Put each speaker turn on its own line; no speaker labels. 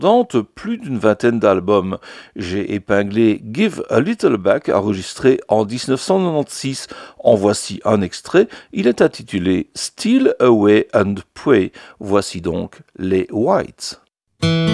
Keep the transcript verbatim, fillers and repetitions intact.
présentent plus d'une vingtaine d'albums. J'ai épinglé Give a Little Back, enregistré en dix-neuf cent quatre-vingt-seize. En voici un extrait. Il est intitulé Steal Away and Pray. Voici donc les Whites.